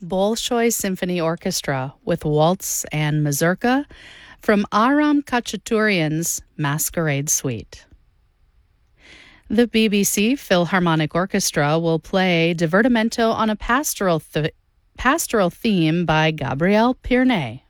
Bolshoi Symphony Orchestra with waltz and mazurka from Aram Khachaturian's Masquerade Suite. The BBC Philharmonic Orchestra will play Divertimento on a pastoral theme by Gabriel Pirné.